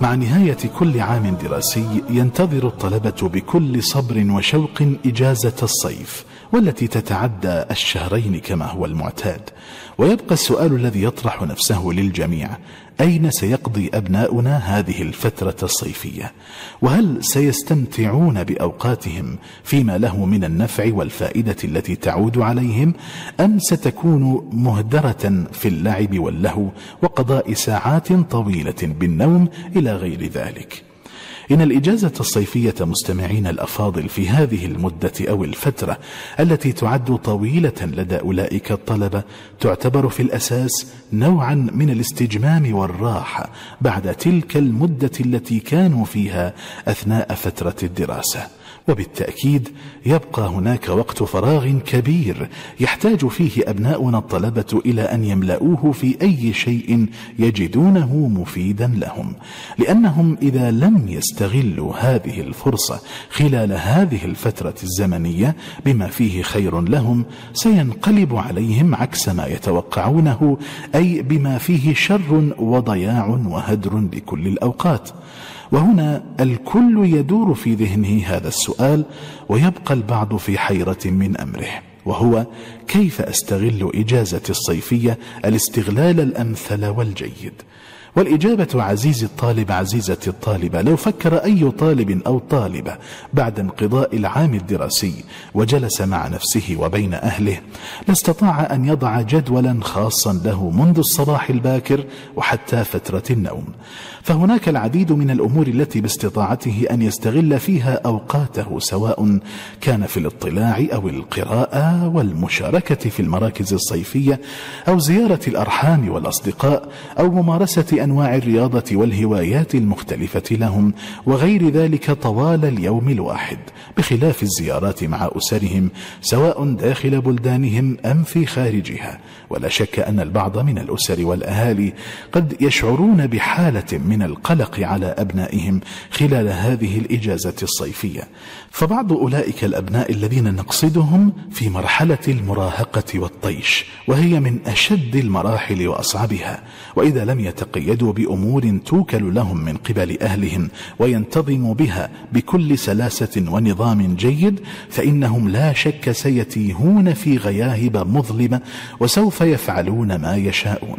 مع نهاية كل عام دراسي ينتظر الطلبة بكل صبر وشوق إجازة الصيف، والتي تتعدى الشهرين كما هو المعتاد. ويبقى السؤال الذي يطرح نفسه للجميع: أين سيقضي أبناؤنا هذه الفترة الصيفية؟ وهل سيستمتعون بأوقاتهم فيما له من النفع والفائدة التي تعود عليهم، أم ستكون مهدرة في اللعب واللهو وقضاء ساعات طويلة بالنوم إلى غير ذلك؟ إن الإجازة الصيفية مستمعين الأفاضل في هذه المدة أو الفترة التي تعد طويلة لدى أولئك الطلبة تعتبر في الأساس نوعا من الاستجمام والراحة بعد تلك المدة التي كانوا فيها أثناء فترة الدراسة. وبالتأكيد يبقى هناك وقت فراغ كبير يحتاج فيه أبناؤنا الطلبة إلى أن يملؤوه في أي شيء يجدونه مفيدا لهم، لأنهم إذا لم يستغلوا هذه الفرصة خلال هذه الفترة الزمنية بما فيه خير لهم، سينقلب عليهم عكس ما يتوقعونه، أي بما فيه شر وضياع وهدر لكل الأوقات. وهنا الكل يدور في ذهنه هذا السؤال، ويبقى البعض في حيرة من أمره، وهو: كيف أستغل إجازة الصيفية الاستغلال الأمثل والجيد؟ والإجابة عزيزي الطالب عزيزتي الطالبة، لو فكر أي طالب أو طالبة بعد انقضاء العام الدراسي وجلس مع نفسه وبين أهله لاستطاع أن يضع جدولا خاصا له منذ الصباح الباكر وحتى فترة النوم. فهناك العديد من الأمور التي باستطاعته أن يستغل فيها أوقاته، سواء كان في الاطلاع أو القراءة والمشاركة في المراكز الصيفية أو زيارة الأرحام والأصدقاء أو ممارسة أنواع الرياضة والهوايات المختلفة لهم وغير ذلك طوال اليوم الواحد، بخلاف الزيارات مع أسرهم سواء داخل بلدانهم أم في خارجها. ولا شك أن البعض من الأسر والأهالي قد يشعرون بحالة من القلق على أبنائهم خلال هذه الإجازة الصيفية، فبعض أولئك الأبناء الذين نقصدهم في مرحلة المراهقة والطيش، وهي من أشد المراحل وأصعبها، وإذا لم يتقيدوا بأمور توكل لهم من قبل أهلهم وينتظموا بها بكل سلاسة ونظام جيد، فإنهم لا شك سيتيهون في غياهب مظلمة وسوف يفعلون ما يشاءون.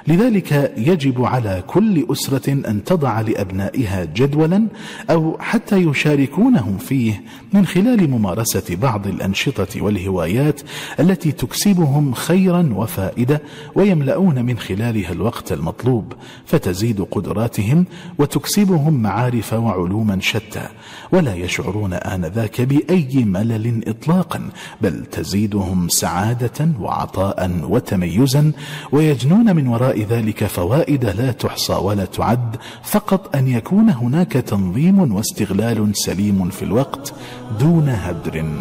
لذلك يجب على كل أسرة أن تضع لأبنائها جدولا أو حتى يشاركونهم فيه من خلال ممارسة بعض الأنشطة والهوايات التي تكسبهم خيرا وفائدة ويملؤون من خلالها الوقت المطلوب، فتزيد قدراتهم وتكسبهم معارف وعلوما شتى، ولا يشعرون آنذاك بأي ملل إطلاقا، بل تزيدهم سعادة وعطاء وتميزا، ويجنون من وراء ذلك فوائد لا تحصى ولا تعد، فقط أن يكون هناك تنظيم واستغلال سليم في الوقت دون هدر.